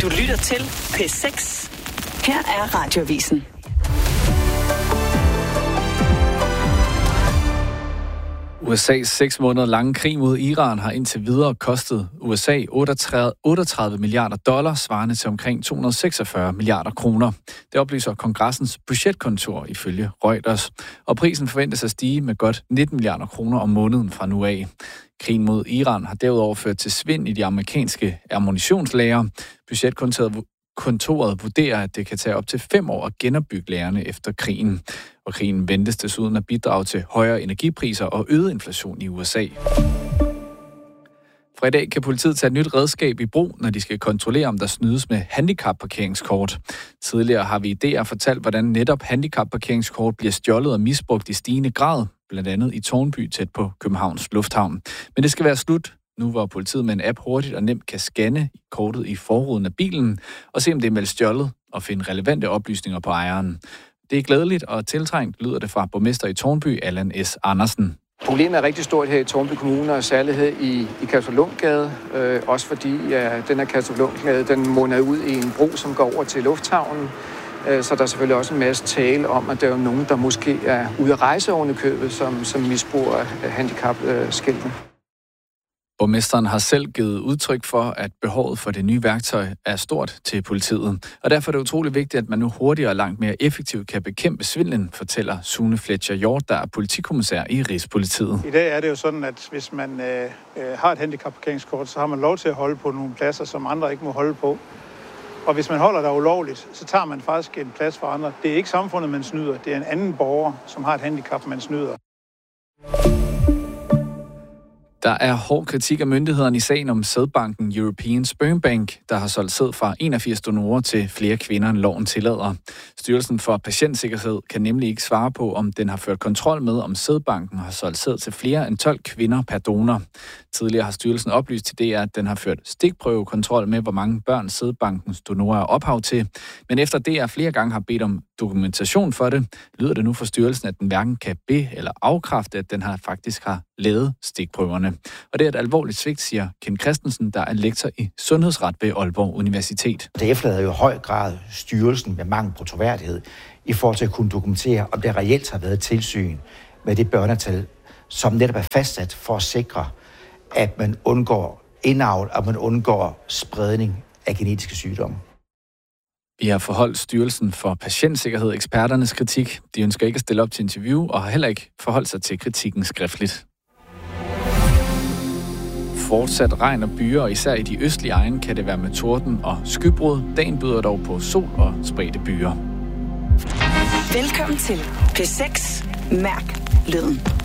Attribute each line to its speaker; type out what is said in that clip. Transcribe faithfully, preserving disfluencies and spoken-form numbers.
Speaker 1: Du lytter til P seks. Her er Radioavisen.
Speaker 2: U S A's seks måneder lange krig mod Iran har indtil videre kostet U S A otteogtredive milliarder dollar, svarende til omkring to hundrede og seksogfyrre milliarder kroner. Det oplyser kongressens budgetkontor ifølge Reuters, og prisen forventes at stige med godt nitten milliarder kroner om måneden fra nu af. Krigen mod Iran har derudover ført til svind i de amerikanske ammunitionslager. Budgetkontoret Kontoret vurderer, at det kan tage op til fem år at genopbygge lagerne efter krigen. Og krigen ventes desuden at bidrage til højere energipriser og øget inflation i U S A. Fra i dag kan politiet tage et nyt redskab i brug, når de skal kontrollere, om der snydes med handicapparkeringskort. Tidligere har vi i D R fortalt, hvordan netop handicapparkeringskort bliver stjålet og misbrugt i stigende grad, blandt andet i Tårnby tæt på Københavns Lufthavn. Men det skal være slut nu, hvor politiet med en app hurtigt og nemt kan scanne kortet i forruden af bilen og se, om det er meldt stjålet og finde relevante oplysninger på ejeren. Det er glædeligt og tiltrængt, lyder det fra borgmester i Tårnby, Allan S. Andersen.
Speaker 3: Problemet er rigtig stort her i Tårnby Kommune, og særlighed i, i Kastruplundgade. Øh, også fordi ja, den her Kastruplundgade, den munder ud i en bro, som går over til lufthavnen. Øh, så der er selvfølgelig også en masse tale om, at der er nogen, der måske er ude at rejse oven i købet, som, som misbruger handicapskiltene.
Speaker 2: Borgmesteren har selv givet udtryk for, at behovet for det nye værktøj er stort til politiet. Og derfor er det utrolig vigtigt, at man nu hurtigere og langt mere effektivt kan bekæmpe svindlen, fortæller Sune Fletcher Hjort, der er politikommissær i Rigspolitiet.
Speaker 4: I dag er det jo sådan, at hvis man øh, har et handicapparkeringskort, så har man lov til at holde på nogle pladser, som andre ikke må holde på. Og hvis man holder der ulovligt, så tager man faktisk en plads for andre. Det er ikke samfundet, man snyder. Det er en anden borger, som har et handicap, man snyder.
Speaker 2: Der er hård kritik af myndighederne i sagen om sædbanken European Sperm Bank, der har solgt sæd fra enogfirs donorer til flere kvinder, end loven tillader. Styrelsen for Patientsikkerhed kan nemlig ikke svare på, om den har ført kontrol med, om sædbanken har solgt sæd til flere end tolv kvinder per donor. Tidligere har styrelsen oplyst til D R, at den har ført stikprøvekontrol med, hvor mange børn sædbankens donorer er ophav til. Men efter D R flere gange har bedt om dokumentation for det, lyder det nu fra styrelsen, at den hverken kan be- eller afkræfte, at den har faktisk har lavet stikprøverne. Og det er et alvorligt svigt, siger Ken Christensen, der er lektor i sundhedsret ved Aalborg Universitet.
Speaker 5: Det efterlader jo i høj grad styrelsen med mangel på troværdighed i forhold til at kunne dokumentere, om der reelt har været tilsyn med det børnetal, som netop er fastsat for at sikre, at man undgår indavl, og man undgår spredning af genetiske sygdomme.
Speaker 2: Vi har forholdt Styrelsen for Patientsikkerhed eksperternes kritik. De ønsker ikke at stille op til interview og har heller ikke forholdt sig til kritikken skriftligt. Fortsat regn og byer, og især i de østlige egne kan det være med torden og skybrud. Dagen byder dog på sol og spredte byer.
Speaker 1: Velkommen til P seks. Mærk lyden.